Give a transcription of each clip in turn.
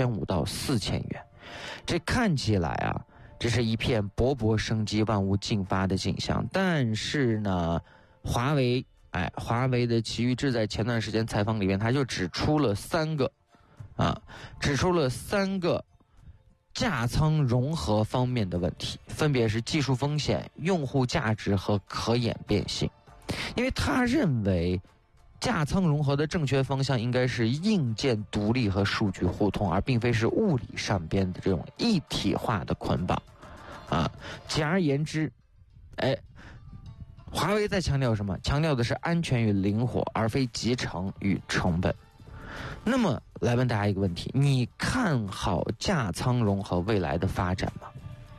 3500到4000元。这看起来啊，这是一片勃勃生机、万物竞发的景象。但是呢，华为的祁煜智在前段时间采访里面，他就指出了3个价仓融合方面的问题，分别是技术风险、用户价值和可演变性。因为他认为价仓融合的正确方向应该是硬件独立和数据互通，而并非是物理上边的这种一体化的捆绑简而言之，华为在强调什么？强调的是安全与灵活，而非集成与成本。那么来问大家一个问题，你看好价仓融合未来的发展吗？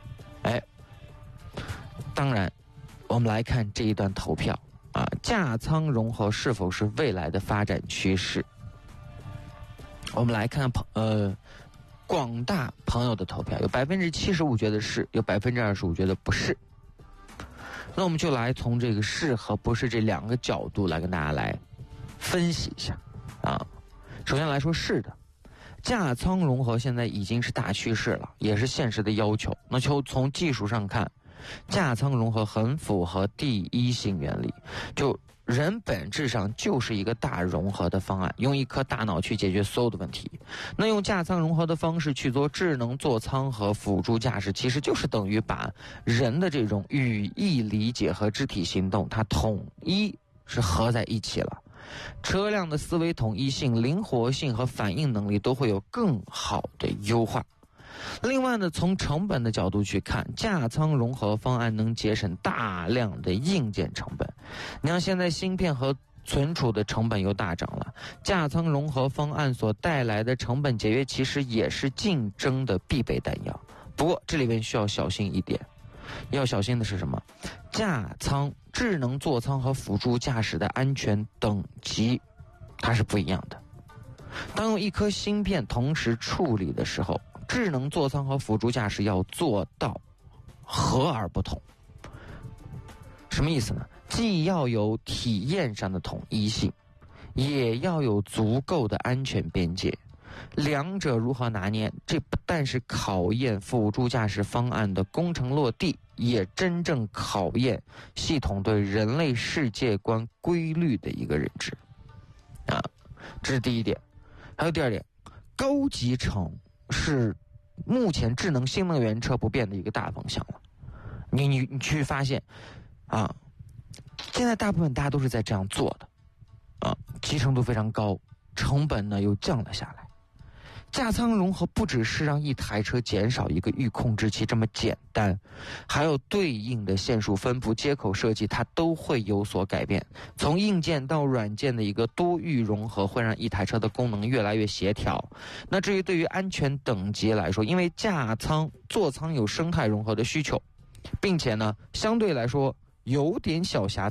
当然我们来看这一段投票价仓融合是否是未来的发展趋势。我们来看广大朋友的投票，有75%觉得是，有25%觉得不是。那我们就来从这个是和不是这2个角度来跟大家来分析一下首先来说是的，价仓融合现在已经是大趋势了，也是现实的要求。那就从技术上看，价仓融合很符合第一性原理，就人本质上就是一个大融合的方案，用一颗大脑去解决所有的问题。那用价仓融合的方式去做智能座舱和辅助驾驶，其实就是等于把人的这种语义理解和肢体行动它统一是合在一起了。车辆的思维统一性、灵活性和反应能力都会有更好的优化。另外呢，从成本的角度去看，价仓融合方案能节省大量的硬件成本。你像现在芯片和存储的成本又大涨了，价仓融合方案所带来的成本节约其实也是竞争的必备弹药。不过这里边需要小心一点，要小心的是什么？价仓、智能座舱和辅助驾驶的安全等级它是不一样的。当用一颗芯片同时处理的时候，智能座舱和辅助驾驶要做到和而不同。什么意思呢？既要有体验上的统一性，也要有足够的安全边界。两者如何拿捏，这不但是考验辅助驾驶方案的工程落地，也真正考验系统对人类世界观规律的一个认知这是第一点。还有第二点，高集成是目前智能新能源车不变的一个大方向了。你去发现现在大部分大家都是在这样做的集成度非常高，成本呢又降了下来。价仓融合不只是让一台车减少一个域控制器这么简单，还有对应的线束分布、接口设计，它都会有所改变。从硬件到软件的一个多域融合，会让一台车的功能越来越协调。那至于对于安全等级来说，因为价仓、座舱有生态融合的需求，并且呢，相对来说有点小瑕